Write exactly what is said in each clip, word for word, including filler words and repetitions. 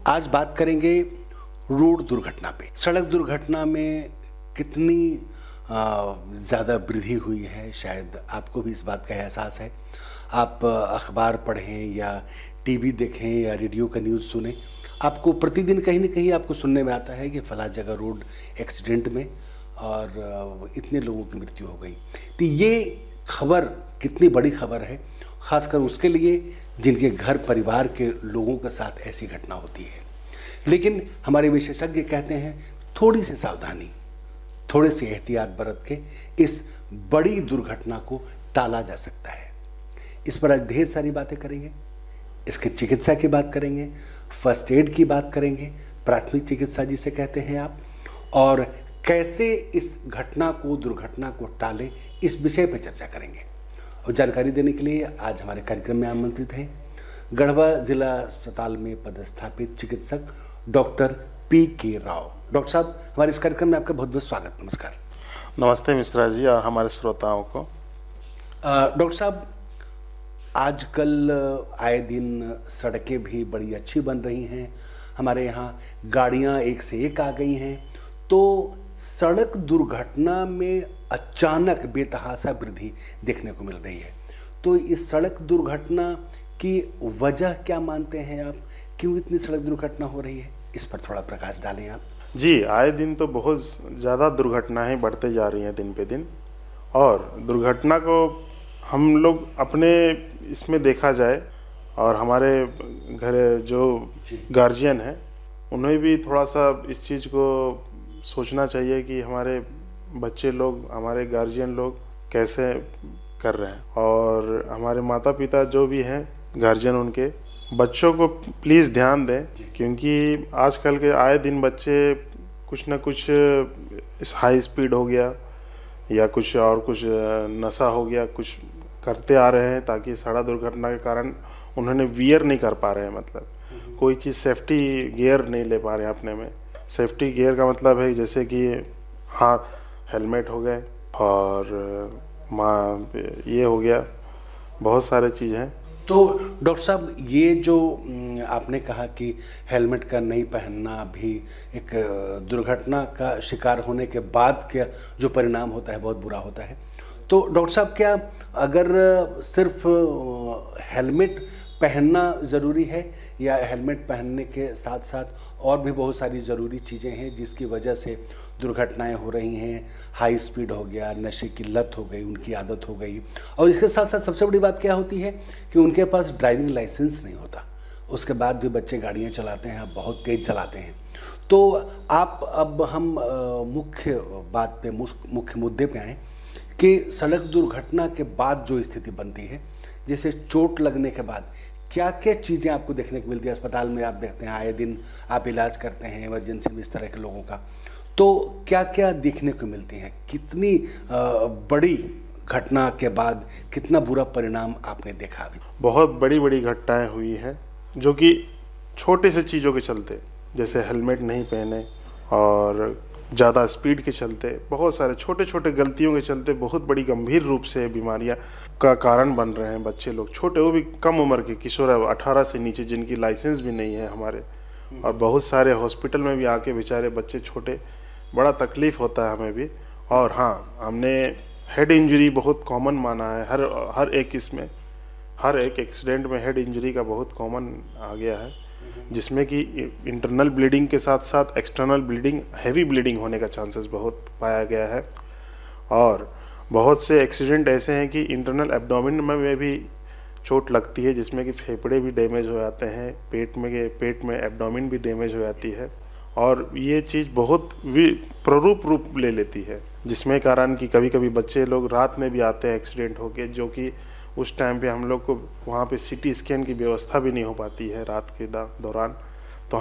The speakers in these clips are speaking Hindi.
आज बात करेंगे रोड दुर्घटना पे। सड़क दुर्घटना में कितनी ज़्यादा वृद्धि हुई है, शायद आपको भी इस बात का एहसास है। आप अखबार पढ़ें या टीवी देखें या रेडियो का न्यूज़ सुनें, आपको प्रतिदिन कहीं ना कहीं आपको सुनने में आता है कि फला जगह रोड एक्सीडेंट में और इतने लोगों की मृत्यु हो गई। तो ये खबर कितनी बड़ी खबर है, ख़ासकर उसके लिए जिनके घर परिवार के लोगों के साथ ऐसी घटना होती है। लेकिन हमारे विशेषज्ञ कहते हैं थोड़ी सी सावधानी, थोड़े से एहतियात बरत के इस बड़ी दुर्घटना को टाला जा सकता है। इस पर आज ढेर सारी बातें करेंगे। इसके चिकित्सा की बात करेंगे, फर्स्ट एड की बात करेंगे, प्राथमिक चिकित्सा जिसे कहते हैं आप, और कैसे इस घटना को दुर्घटना को टालें, इस विषय पर चर्चा करेंगे। और जानकारी देने के लिए आज हमारे कार्यक्रम में आमंत्रित हैं गढ़वा जिला अस्पताल में पदस्थापित चिकित्सक डॉक्टर पी के राव। डॉक्टर साहब, हमारे इस कार्यक्रम में आपका बहुत बहुत स्वागत। नमस्कार। नमस्ते मिश्रा जी और हमारे श्रोताओं को। डॉक्टर साहब, आजकल आए दिन सड़कें भी बड़ी अच्छी बन रही हैं, हमारे यहाँ गाड़ियाँ एक से एक आ गई हैं, तो सड़क दुर्घटना में अचानक बेतहाशा वृद्धि देखने को मिल रही है। तो इस सड़क दुर्घटना की वजह क्या मानते हैं आप? क्यों इतनी सड़क दुर्घटना हो रही है, इस पर थोड़ा प्रकाश डालें आप। जी, आए दिन तो बहुत ज़्यादा दुर्घटनाएं बढ़ते जा रही हैं दिन पे दिन, और दुर्घटना को हम लोग अपने इसमें देखा जाए और हमारे घर जो गार्जियन हैं उन्हें भी थोड़ा सा इस चीज़ को सोचना चाहिए कि हमारे बच्चे लोग, हमारे गार्जियन लोग कैसे कर रहे हैं, और हमारे माता पिता जो भी हैं गार्जियन, उनके बच्चों को प्लीज़ ध्यान दें, क्योंकि आजकल के आए दिन बच्चे कुछ ना कुछ इस हाई स्पीड हो गया या कुछ और कुछ नशा हो गया, कुछ करते आ रहे हैं, ताकि सड़क दुर्घटना के कारण उन्होंने वियर नहीं कर पा रहे हैं, मतलब कोई चीज़ सेफ्टी गियर नहीं ले पा रहे हैं अपने में। सेफ्टी गियर का मतलब है जैसे कि हाँ हेलमेट हो गए और माँ ये हो गया, बहुत सारे चीज़ हैं। तो डॉक्टर साहब, ये जो आपने कहा कि हेलमेट का नहीं पहनना भी एक दुर्घटना का शिकार होने के बाद क्या जो परिणाम होता है बहुत बुरा होता है। तो डॉक्टर साहब, क्या अगर सिर्फ हेलमेट पहनना ज़रूरी है या हेलमेट पहनने के साथ साथ और भी बहुत सारी ज़रूरी चीज़ें हैं जिसकी वजह से दुर्घटनाएं हो रही हैं? हाई स्पीड हो गया, नशे की लत हो गई, उनकी आदत हो गई, और इसके साथ साथ सबसे बड़ी बात क्या होती है कि उनके पास ड्राइविंग लाइसेंस नहीं होता, उसके बाद भी बच्चे गाड़ियाँ चलाते हैं, बहुत तेज़ चलाते हैं। तो आप अब हम मुख्य बात पे, मुख्य मुद्दे पे आएँ कि सड़क दुर्घटना के बाद जो स्थिति बनती है, जैसे चोट लगने के बाद क्या क्या चीज़ें आपको देखने को मिलती है? अस्पताल में आप देखते हैं, आए दिन आप इलाज करते हैं इमरजेंसी में इस तरह के लोगों का, तो क्या क्या देखने को मिलती हैं? कितनी बड़ी घटना के बाद कितना बुरा परिणाम आपने देखा? अभी बहुत बड़ी बड़ी घटनाएं हुई हैं जो कि छोटे से चीज़ों के चलते, जैसे हेलमेट नहीं पहने और ज़्यादा स्पीड के चलते, बहुत सारे छोटे छोटे गलतियों के चलते बहुत बड़ी गंभीर रूप से बीमारियां का कारण बन रहे हैं बच्चे लोग, छोटे, वो भी कम उम्र के किशोर, अठारह से नीचे, जिनकी लाइसेंस भी नहीं है हमारे। और बहुत सारे हॉस्पिटल में भी आके बेचारे बच्चे छोटे, बड़ा तकलीफ़ होता है हमें भी। और हाँ, हमने हेड इंजरी बहुत कॉमन माना है, हर हर एक इसमें हर एक एक्सीडेंट में हेड इंजरी का बहुत कॉमन आ गया है, जिसमें कि इंटरनल ब्लीडिंग के साथ साथ एक्सटर्नल ब्लीडिंग, हैवी ब्लीडिंग होने का चांसेस बहुत पाया गया है। और बहुत से एक्सीडेंट ऐसे हैं कि इंटरनल एब्डोमेन में भी चोट लगती है, जिसमें कि फेफड़े भी डैमेज हो जाते हैं, पेट में के पेट में एब्डोमेन भी डैमेज हो जाती है, और ये चीज़ बहुत प्ररूप रूप ले लेती है, जिसमें कारण कि कभी कभी बच्चे लोग रात में भी आते हैं एक्सीडेंट होके, जो कि उस टाइम पे हम लोग को वहाँ पे सीटी स्कैन की व्यवस्था भी नहीं हो पाती है रात के दौरान। तो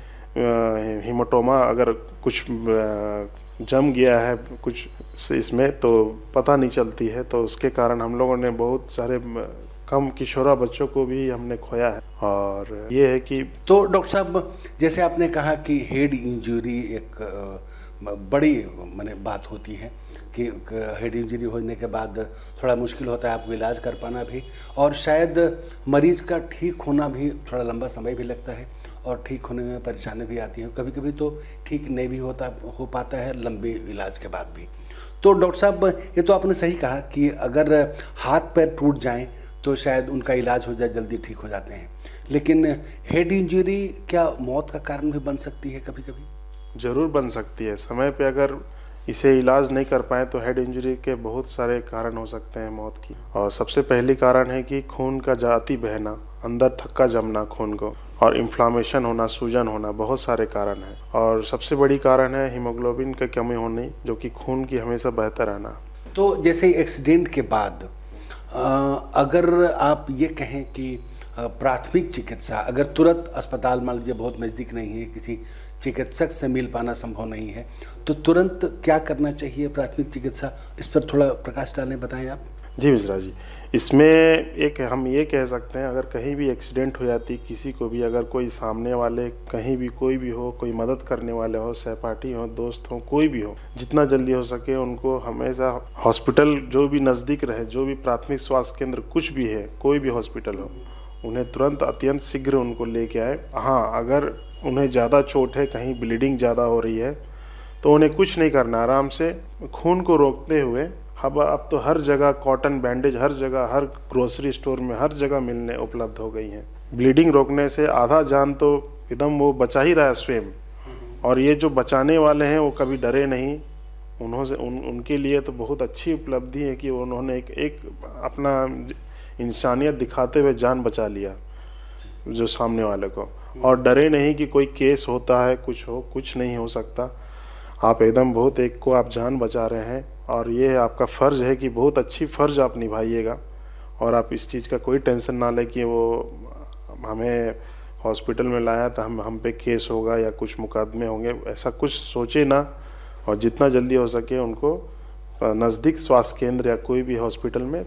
हमें हीमोटोमा अगर कुछ जम गया है कुछ इसमें तो पता नहीं चलती है, तो उसके कारण हम लोगों ने बहुत सारे कम किशोरा बच्चों को भी हमने खोया है। और ये है कि तो डॉक्टर साहब, जैसे आपने कहा कि हेड इंजरी एक बड़ी माने बात होती है कि हेड इंजरी होने के बाद थोड़ा मुश्किल होता है आपको इलाज कर पाना भी, और शायद मरीज़ का ठीक होना भी थोड़ा लंबा समय भी लगता है और ठीक होने में परेशानी भी आती है। कभी कभी तो ठीक नहीं भी होता हो पाता है लंबे इलाज के बाद भी। तो डॉक्टर साहब, ये तो आपने सही कहा कि अगर हाथ पैर टूट जाएं तो शायद उनका इलाज हो जाए, जल्दी ठीक हो जाते हैं, लेकिन हेड इंजरी क्या मौत का कारण भी बन सकती है कभी कभी? ज़रूर बन सकती है। समय पे अगर इसे इलाज नहीं कर पाए तो हेड इंजरी के बहुत सारे कारण हो सकते हैं मौत की। और सबसे पहली कारण है कि खून का जाती बहना, अंदर थक्का जमना खून को, और इन्फ्लामेशन होना, सूजन होना, बहुत सारे कारण हैं। और सबसे बड़ी कारण है हीमोग्लोबिन की कमी होनी, जो कि खून की हमेशा बहता रहना। तो जैसे एक्सीडेंट के बाद अगर आप ये कहें कि प्राथमिक चिकित्सा, अगर तुरंत अस्पताल मान लीजिए बहुत नज़दीक नहीं है, किसी चिकित्सक से मिल पाना संभव नहीं है, तो तुरंत क्या करना चाहिए प्राथमिक चिकित्सा, इस पर थोड़ा प्रकाश डालें, बताएं आप। जी मिश्रा जी, इसमें एक हम ये कह सकते हैं, अगर कहीं भी एक्सीडेंट हो जाती किसी को भी, अगर कोई सामने वाले कहीं भी कोई भी हो, कोई मदद करने वाले हो, सहपाठी हो, दोस्त हो, कोई भी हो, जितना जल्दी हो सके उनको हमेशा हॉस्पिटल जो भी नज़दीक रहे, जो भी प्राथमिक स्वास्थ्य केंद्र कुछ भी है, कोई भी हॉस्पिटल हो, उन्हें तुरंत अत्यंत शीघ्र उनको लेके आए। हाँ, अगर उन्हें ज़्यादा चोट है, कहीं ब्लीडिंग ज़्यादा हो रही है, तो उन्हें कुछ नहीं करना, आराम से खून को रोकते हुए, अब अब तो हर जगह कॉटन बैंडेज, हर जगह, हर ग्रोसरी स्टोर में हर जगह मिलने उपलब्ध हो गई हैं। ब्लीडिंग रोकने से आधा जान तो एकदम वो बचा ही रहा है स्वयं, और ये जो बचाने वाले हैं वो कभी डरे नहीं। उन्होंने उन, उनके लिए तो बहुत अच्छी उपलब्धि है कि उन्होंने एक एक अपना इंसानियत दिखाते हुए जान बचा लिया जो सामने वाले को, और डरे नहीं कि कोई केस होता है, कुछ हो, कुछ नहीं हो सकता। आप एकदम बहुत एक को आप जान बचा रहे हैं, और ये आपका फ़र्ज़ है कि बहुत अच्छी फ़र्ज़ आप निभाइएगा, और आप इस चीज़ का कोई टेंशन ना लें कि वो हमें हॉस्पिटल में लाया तो हम हम पे केस होगा या कुछ मुकदमे होंगे, ऐसा कुछ सोचे ना, और जितना जल्दी हो सके उनको नज़दीक स्वास्थ्य केंद्र या कोई भी हॉस्पिटल में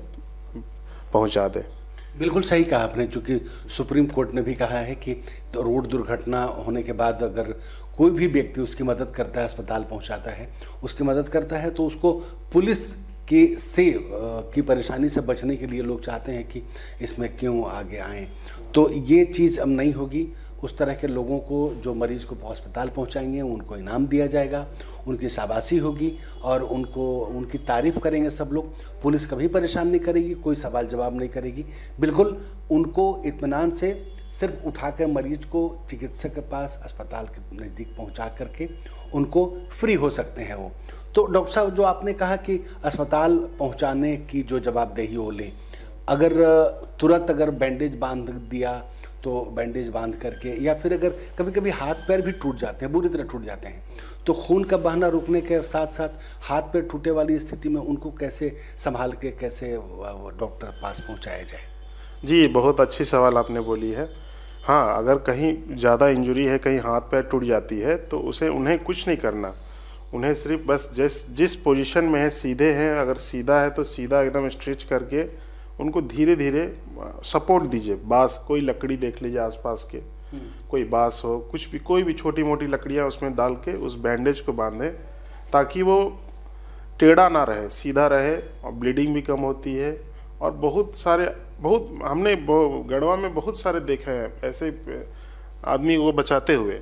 पहुंचा दे। बिल्कुल सही कहा आपने, क्योंकि सुप्रीम कोर्ट ने भी कहा है कि तो रोड दुर्घटना होने के बाद अगर कोई भी व्यक्ति उसकी मदद करता है, अस्पताल पहुंचाता है, उसकी मदद करता है, तो उसको पुलिस के से की परेशानी से बचने के लिए लोग चाहते हैं कि इसमें क्यों आगे आएँ। तो ये चीज़ अब नहीं होगी। उस तरह के लोगों को जो मरीज़ को अस्पताल पहुंचाएंगे उनको इनाम दिया जाएगा, उनकी शाबाशी होगी और उनको उनकी तारीफ़ करेंगे सब लोग। पुलिस कभी परेशान नहीं करेगी, कोई सवाल जवाब नहीं करेगी, बिल्कुल उनको इत्मीनान से सिर्फ उठा कर मरीज को चिकित्सक के पास अस्पताल के नज़दीक पहुंचा करके उनको फ्री हो सकते हैं वो। तो डॉक्टर साहब, जो आपने कहा कि अस्पताल पहुंचाने की जो जवाबदेही वो लें, अगर तुरंत अगर बैंडेज बांध दिया तो बैंडेज बांध करके, या फिर अगर कभी कभी हाथ पैर भी टूट जाते हैं, बुरी तरह टूट जाते हैं, तो खून का बहना रुकने के साथ साथ हाथ पैर टूटे वाली स्थिति में उनको कैसे संभाल के कैसे डॉक्टर पास पहुंचाया जाए? जी, बहुत अच्छी सवाल आपने बोली है। हाँ, अगर कहीं ज़्यादा इंजरी है, कहीं हाथ पैर टूट जाती है, तो उसे उन्हें कुछ नहीं करना, उन्हें सिर्फ बस जिस जिस पोजीशन में है, सीधे हैं, अगर सीधा है तो सीधा एकदम स्ट्रेच करके उनको धीरे धीरे सपोर्ट दीजिए। बांस, कोई लकड़ी देख लीजिए आसपास के, कोई बांस हो, कुछ भी, कोई भी छोटी मोटी लकड़ियाँ उसमें डाल के उस बैंडेज को बांधें, ताकि वो टेढ़ा ना रहे, सीधा रहे, और ब्लीडिंग भी कम होती है। और बहुत सारे बहुत हमने गढ़वा में बहुत सारे देखे हैं ऐसे आदमी को बचाते हुए,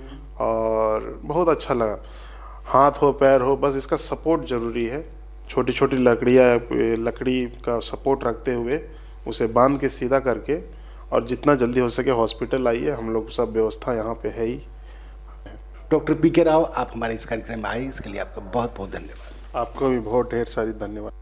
और बहुत अच्छा लगा। हाथ हो, पैर हो, बस इसका सपोर्ट ज़रूरी है। छोटी छोटी लकड़ियाँ लकड़ी का सपोर्ट रखते हुए उसे बांध के सीधा करके, और जितना जल्दी हो सके हॉस्पिटल आइए, हम लोग सब व्यवस्था यहाँ पे है ही। डॉक्टर पी के राव, आप हमारे इस कार्यक्रम में आए, इसके लिए आपका बहुत बहुत धन्यवाद। आपको भी बहुत ढेर सारी धन्यवाद।